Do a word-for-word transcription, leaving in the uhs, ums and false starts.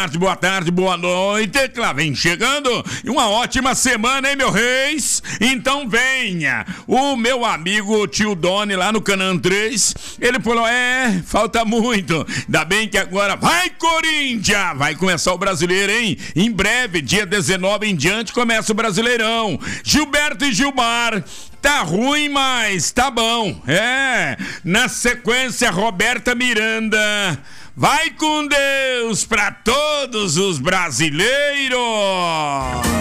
tarde, boa tarde, boa noite. Que lá vem chegando. E uma ótima semana, hein, meu reis? Então venha. O meu amigo tio Doni lá no Canã três, ele falou, é, falta muito. Ainda bem que agora vai, Corinthians! Vai começar o Brasileiro, hein? Em breve, dia dezenove em diante, começa o Brasileirão. Gilberto e Gilmar. Tá ruim, mas tá bom. É. Na sequência, Roberta Miranda. Vai com Deus pra todos os brasileiros.